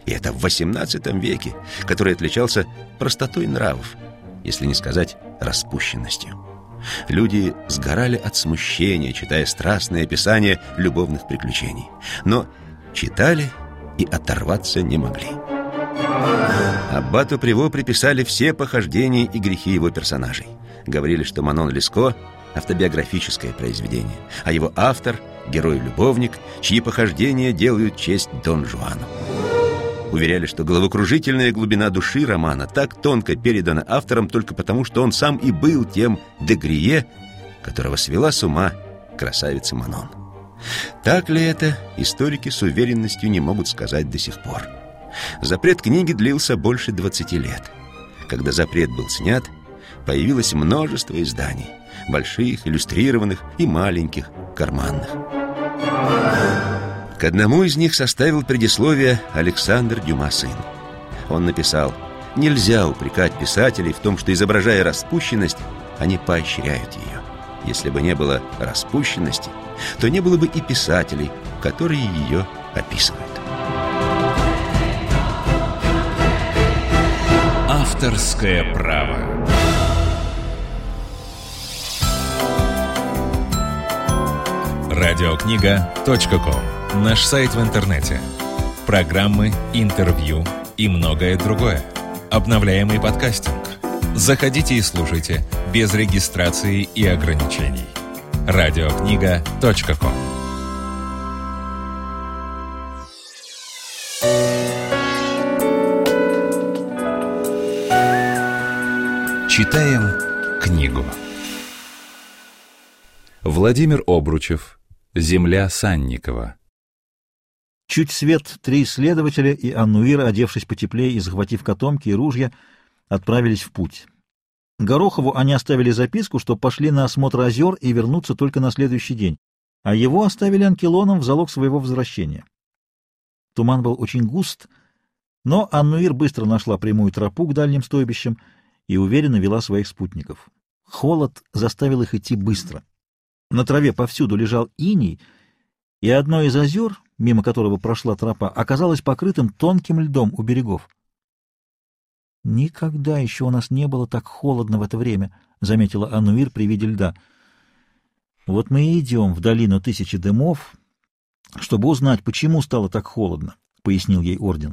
И это в XVIII веке, который отличался простотой нравов, если не сказать распущенностью. Люди сгорали от смущения, читая страстные описания любовных приключений. Но читали и оторваться не могли. Аббату Приво приписали все похождения и грехи его персонажей. Говорили, что Манон Леско – автобиографическое произведение, а его автор – герой-любовник, чьи похождения делают честь Дон Жуану. Уверяли, что головокружительная глубина души романа так тонко передана автором только потому, что он сам и был тем Дегрие, которого свела с ума красавица Манон. Так ли это, историки с уверенностью не могут сказать до сих пор. Запрет книги длился больше 20 лет. Когда запрет был снят, появилось множество изданий, больших, иллюстрированных и маленьких, карманных. К одному из них составил предисловие Александр Дюма сын. Он написал: «Нельзя упрекать писателей в том, что, изображая распущенность, они поощряют ее. Если бы не было распущенности, то не было бы и писателей, которые ее описывают». Авторское право. Радиокнига.ком. Наш сайт в интернете. Программы, интервью и многое другое. Обновляемый подкастинг. Заходите и слушайте без регистрации и ограничений. Радиокнига.ком. Читаем книгу. Владимир Обручев. «Земля Санникова». Чуть свет, 3 исследователя и Аннуир, одевшись потеплее и захватив котомки и ружья, отправились в путь. Горохову они оставили записку, что пошли на осмотр озер и вернутся только на следующий день, а его оставили Анкилоном в залог своего возвращения. Туман был очень густ, но Аннуир быстро нашла прямую тропу к дальним стойбищам и уверенно вела своих спутников. Холод заставил их идти быстро. На траве повсюду лежал иней, и одно из озер, мимо которого прошла тропа, оказалось покрытым тонким льдом у берегов. «Никогда еще у нас не было так холодно в это время», — заметила Аннуир при виде льда. «Вот мы и идем в долину Тысячи Дымов, чтобы узнать, почему стало так холодно», — пояснил ей Орден.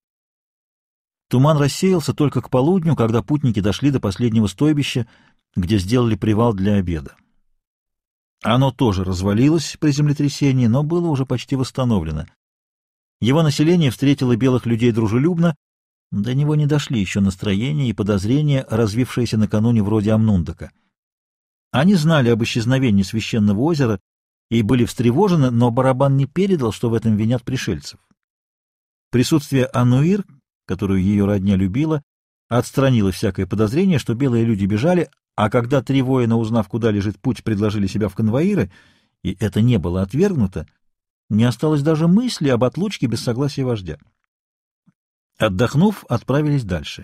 Туман рассеялся только к полудню, когда путники дошли до последнего стойбища, где сделали привал для обеда. Оно тоже развалилось при землетрясении, но было уже почти восстановлено. Его население встретило белых людей дружелюбно, до него не дошли еще настроения и подозрения, развившиеся накануне вроде Амнундака. Они знали об исчезновении священного озера и были встревожены, но Барабан не передал, что в этом винят пришельцев. Присутствие Аннуир, которую ее родня любила, отстранило всякое подозрение, что белые люди бежали, а когда 3 воина, узнав, куда лежит путь, предложили себя в конвоиры, и это не было отвергнуто, не осталось даже мысли об отлучке без согласия вождя. Отдохнув, отправились дальше.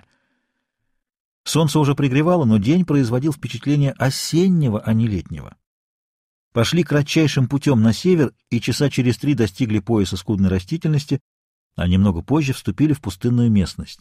Солнце уже пригревало, но день производил впечатление осеннего, а не летнего. Пошли кратчайшим путем на север и часа через 3 достигли пояса скудной растительности, а немного позже вступили в пустынную местность.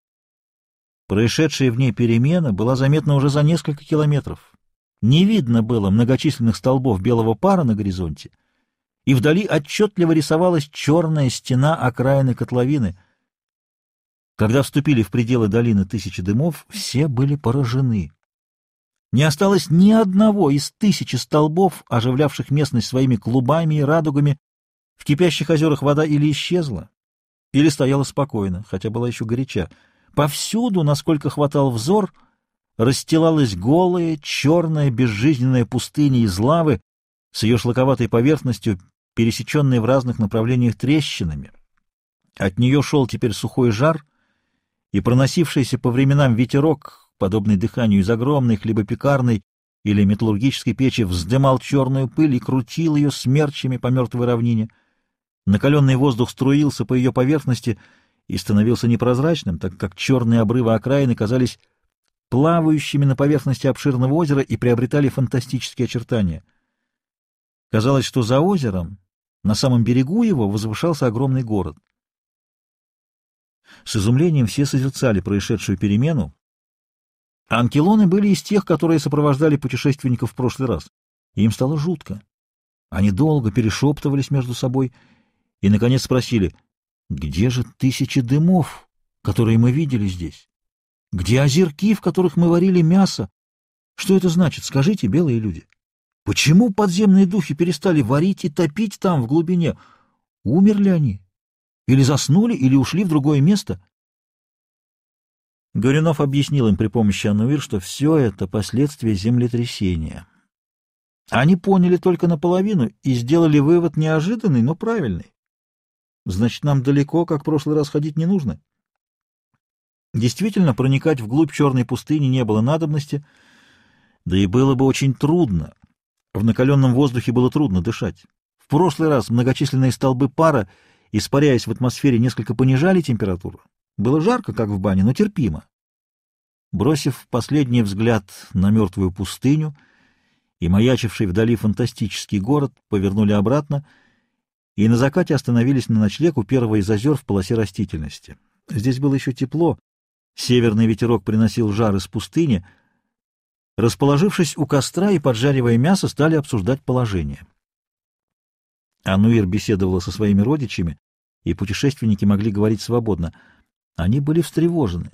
Происшедшая в ней перемена была заметна уже за несколько километров. Не видно было многочисленных столбов белого пара на горизонте, и вдали отчетливо рисовалась черная стена окраины котловины. Когда вступили в пределы долины Тысячи Дымов, все были поражены. Не осталось ни одного из 1000 столбов, оживлявших местность своими клубами и радугами. В кипящих озерах вода или исчезла, или стояла спокойно, хотя была еще горяча. Повсюду, насколько хватал взор, расстилалась голая, черная, безжизненная пустыня из лавы с ее шлаковатой поверхностью, пересеченной в разных направлениях трещинами. От нее шел теперь сухой жар, и проносившийся по временам ветерок, подобный дыханию из огромной хлебопекарной или металлургической печи, вздымал черную пыль и крутил ее смерчами по мертвой равнине. Накаленный воздух струился по ее поверхности и становился непрозрачным, так как черные обрывы окраины казались плавающими на поверхности обширного озера и приобретали фантастические очертания. Казалось, что за озером, на самом берегу его, возвышался огромный город. С изумлением все созерцали происшедшую перемену. Анкилоны были из тех, которые сопровождали путешественников в прошлый раз, и им стало жутко. Они долго перешептывались между собой и, наконец, спросили: «Где же тысячи дымов, которые мы видели здесь? Где озерки, в которых мы варили мясо? Что это значит, скажите, белые люди? Почему подземные духи перестали варить и топить там, в глубине? Умерли они? Или заснули, или ушли в другое место?» Горюнов объяснил им при помощи Аннуир, что все это последствия землетрясения. Они поняли только наполовину и сделали вывод неожиданный, но правильный. Значит, нам далеко, как в прошлый раз, ходить не нужно. Действительно, проникать вглубь черной пустыни не было надобности, да и было бы очень трудно. В накаленном воздухе было трудно дышать. В прошлый раз многочисленные столбы пара, испаряясь в атмосфере, несколько понижали температуру. Было жарко, как в бане, но терпимо. Бросив последний взгляд на мертвую пустыню и маячивший вдали фантастический город, повернули обратно и на закате остановились на ночлег у первого из озер в полосе растительности. Здесь было еще тепло, северный ветерок приносил жар из пустыни. Расположившись у костра и поджаривая мясо, стали обсуждать положение. Аннуир беседовала со своими родичами, и путешественники могли говорить свободно. Они были встревожены.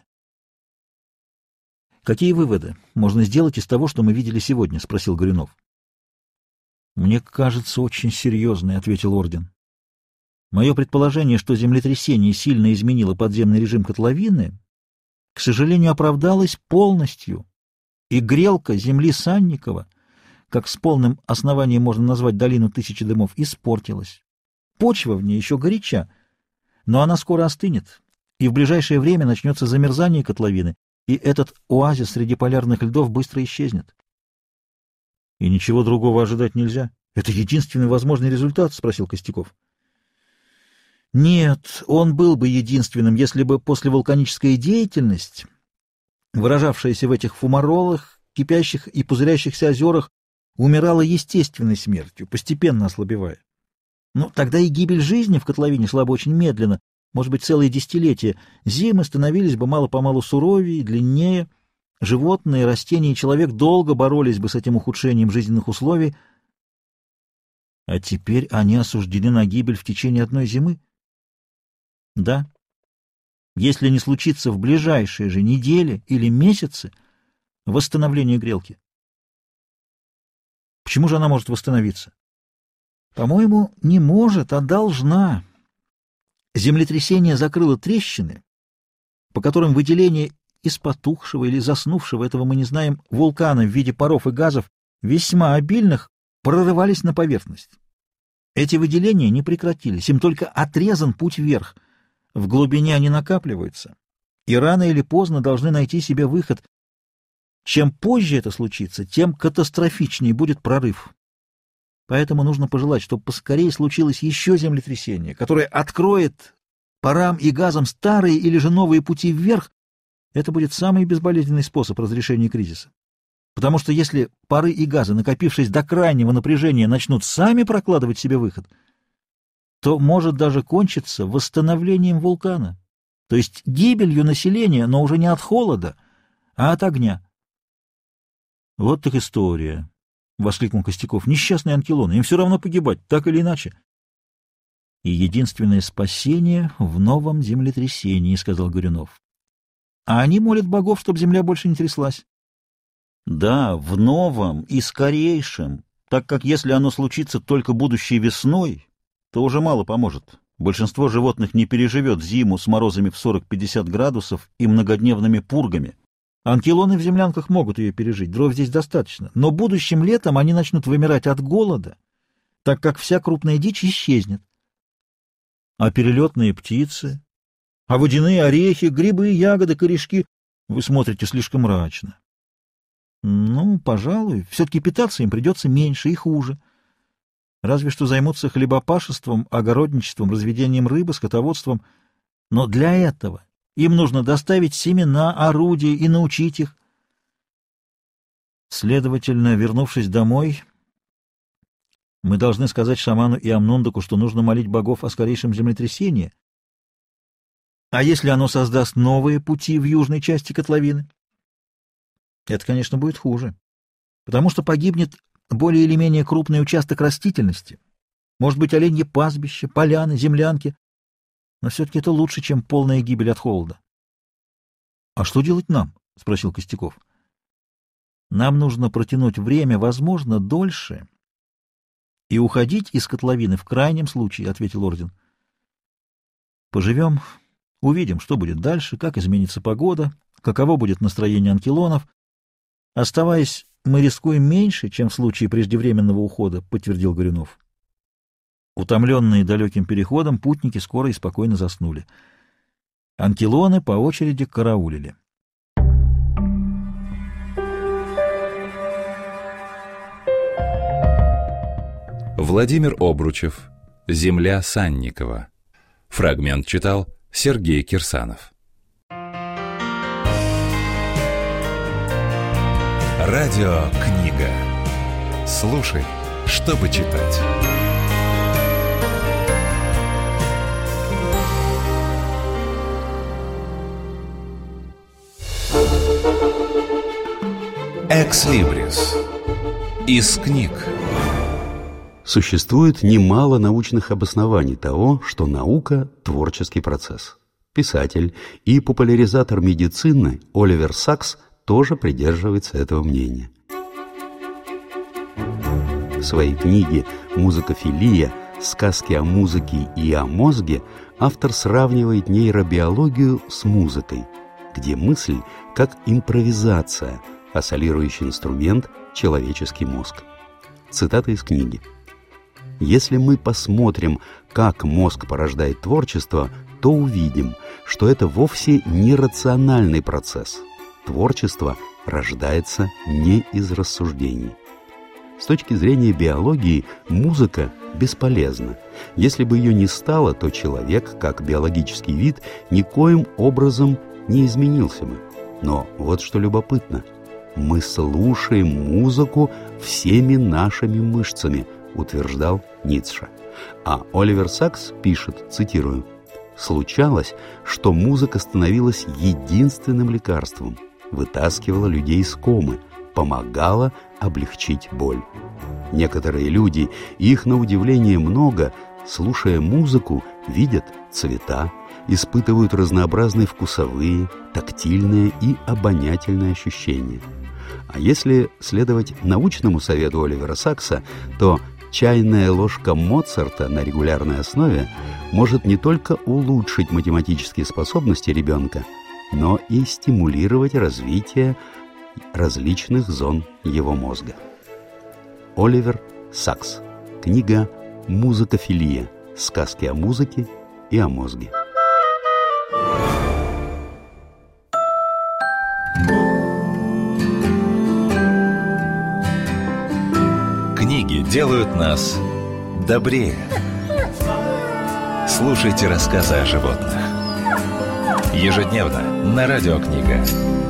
«Какие выводы можно сделать из того, что мы видели сегодня?» — спросил Горюнов. «Мне кажется, очень серьезный», — ответил Орден. «Мое предположение, что землетрясение сильно изменило подземный режим котловины, к сожалению, оправдалось полностью, и грелка земли Санникова, как с полным основанием можно назвать долину Тысячи Дымов, испортилась. Почва в ней еще горяча, но она скоро остынет, и в ближайшее время начнется замерзание котловины, и этот оазис среди полярных льдов быстро исчезнет». «И ничего другого ожидать нельзя? Это единственный возможный результат?» — спросил Костяков. «Нет, он был бы единственным, если бы послевулканическая деятельность, выражавшаяся в этих фумаролах, кипящих и пузырящихся озерах, умирала естественной смертью, постепенно ослабевая. Ну, тогда и гибель жизни в котловине шла бы очень медленно, может быть, целые десятилетия. Зимы становились бы мало-помалу суровее, длиннее, животные, растения и человек долго боролись бы с этим ухудшением жизненных условий. А теперь они осуждены на гибель в течение одной зимы? Да. Если не случится в ближайшие же недели или месяцы восстановление грелки. Почему же она может восстановиться? По-моему, не может, а должна. Землетрясение закрыло трещины, по которым выделение из потухшего или заснувшего, этого мы не знаем, вулкана в виде паров и газов, весьма обильных, прорывались на поверхность. Эти выделения не прекратились, им только отрезан путь вверх. В глубине они накапливаются, и рано или поздно должны найти себе выход. Чем позже это случится, тем катастрофичнее будет прорыв. Поэтому нужно пожелать, чтобы поскорее случилось еще землетрясение, которое откроет парам и газам старые или же новые пути вверх. Это будет самый безболезненный способ разрешения кризиса. Потому что если пары и газы, накопившись до крайнего напряжения, начнут сами прокладывать себе выход, то может даже кончиться восстановлением вулкана, то есть гибелью населения, но уже не от холода, а от огня. — Вот так история, — воскликнул Костяков. — Несчастные анкилоны, им все равно погибать, так или иначе. — И единственное спасение в новом землетрясении, — сказал Горюнов. — А они молят богов, чтобы земля больше не тряслась. — Да, в новом и скорейшем, так как если оно случится только будущей весной, то уже мало поможет. Большинство животных не переживет зиму с морозами в 40-50 градусов и многодневными пургами. Анкилоны в землянках могут ее пережить, дров здесь достаточно, но будущим летом они начнут вымирать от голода, так как вся крупная дичь исчезнет. А перелетные птицы, а водяные орехи, грибы, ягоды, корешки — вы смотрите слишком мрачно. Ну, пожалуй, все-таки питаться им придется меньше и хуже. Разве что займутся хлебопашеством, огородничеством, разведением рыбы, скотоводством. Но для этого им нужно доставить семена, орудия и научить их. Следовательно, вернувшись домой, мы должны сказать шаману и Амнундаку, что нужно молить богов о скорейшем землетрясении. А если оно создаст новые пути в южной части котловины? Это, конечно, будет хуже, потому что погибнет более или менее крупный участок растительности. Может быть, оленье пастбище, поляны, землянки. Но все-таки это лучше, чем полная гибель от холода. — А что делать нам? — спросил Костяков. — Нам нужно протянуть время, возможно, дольше, и уходить из котловины в крайнем случае, — ответил Орден. — Поживем, увидим, что будет дальше, как изменится погода, каково будет настроение анкилонов. Оставаясь, мы рискуем меньше, чем в случае преждевременного ухода, — подтвердил Горюнов. Утомленные далеким переходом, путники скоро и спокойно заснули. Анкилоны по очереди караулили. Владимир Обручев. «Земля Санникова». Фрагмент читал Сергей Кирсанов. Радиокнига. Слушай, чтобы читать. Экслибрис. Из книг. Существует немало научных обоснований того, что наука – творческий процесс. Писатель и популяризатор медицины Оливер Сакс тоже придерживается этого мнения. В своей книге «Музыкофилия. Сказки о музыке и о мозге» автор сравнивает нейробиологию с музыкой, где мысль как импровизация, а солирующий инструмент – человеческий мозг. Цитата из книги. «Если мы посмотрим, как мозг порождает творчество, то увидим, что это вовсе не рациональный процесс. Творчество рождается не из рассуждений. С точки зрения биологии музыка бесполезна. Если бы ее не стало, то человек, как биологический вид, никоим образом не изменился бы. Но вот что любопытно. Мы слушаем музыку всеми нашими мышцами», утверждал Ницше. А Оливер Сакс пишет, цитирую, «Случалось, что музыка становилась единственным лекарством, вытаскивала людей из комы, помогала облегчить боль. Некоторые люди, их на удивление много, слушая музыку, видят цвета, испытывают разнообразные вкусовые, тактильные и обонятельные ощущения. А если следовать научному совету Оливера Сакса, то чайная ложка Моцарта на регулярной основе может не только улучшить математические способности ребенка, но и стимулировать развитие различных зон его мозга». Оливер Сакс. Книга «Музыкофилия. Сказки о музыке и о мозге». Книги делают нас добрее. Слушайте рассказы о животных. Ежедневно на Радиокнига.